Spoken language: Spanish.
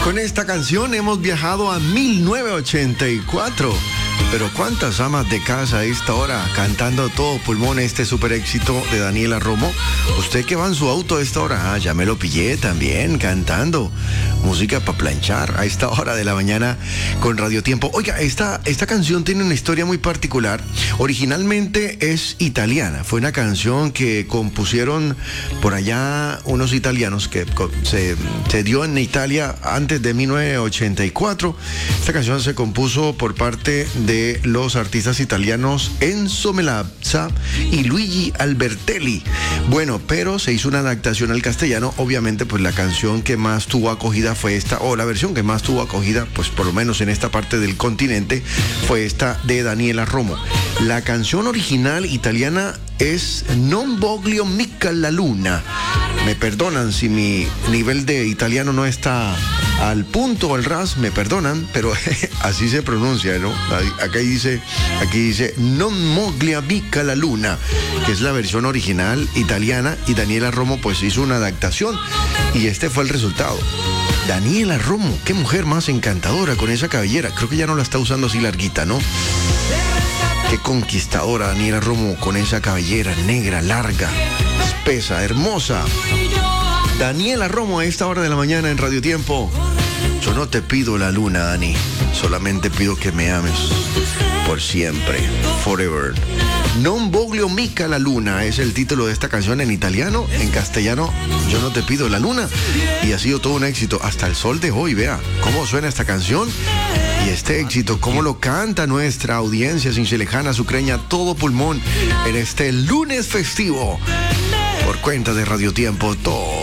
Con esta canción hemos viajado a 1984. Pero cuántas amas de casa a esta hora cantando a todo pulmón este super éxito de Daniela Romo. Usted que va en su auto a esta hora, ya me lo pillé también cantando. Música para planchar a esta hora de la mañana con Radio Tiempo. Oiga, esta canción tiene una historia muy particular. Originalmente es italiana. Fue una canción que compusieron por allá unos italianos que se dio en Italia antes de 1984. Esta canción se compuso por parte de los artistas italianos Enzo Melazza y Luigi Albertelli. Bueno, pero se hizo una adaptación al castellano. Obviamente, pues la canción que más tuvo acogida fue esta, o la versión que más tuvo acogida, pues por lo menos en esta parte del continente, fue esta de Daniela Romo. La canción original italiana es Non voglio mica la luna. Me perdonan si mi nivel de italiano no está al punto o al ras, me perdonan, pero así se pronuncia, ¿no? Aquí dice Non voglio mica la luna, que es la versión original italiana, y Daniela Romo pues hizo una adaptación y este fue el resultado. Daniela Romo, qué mujer más encantadora con esa cabellera. Creo que ya no la está usando así larguita, ¿no? Qué conquistadora Daniela Romo con esa cabellera negra, larga, espesa, hermosa. Daniela Romo a esta hora de la mañana en Radio Tiempo. Yo no te pido la luna, Dani. Solamente pido que me ames por siempre, forever. Non voglio mica la luna es el título de esta canción en italiano. En castellano, Yo no te pido la luna. Y ha sido todo un éxito hasta el sol de hoy. Vea cómo suena esta canción. Y este éxito, cómo lo canta nuestra audiencia cinchelejana, sucreña, todo pulmón en este lunes festivo. Por cuenta de Radio Tiempo, todo